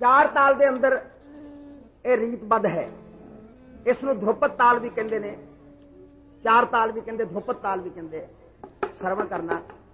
चार ताल के अंदर यह रीतबद्ध है। इसनों ध्रुपद ताल भी कहते हैं, चार ताल भी कहते, ध्रुपद ताल भी कहते। श्रवण करना